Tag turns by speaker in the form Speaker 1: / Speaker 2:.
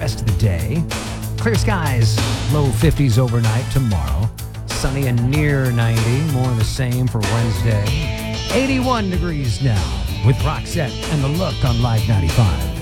Speaker 1: rest of the day. Clear skies, low 50s overnight tomorrow. Sunny and near 90, more of the same for Wednesday. 81 degrees now with Roxette and The Look on Live 95.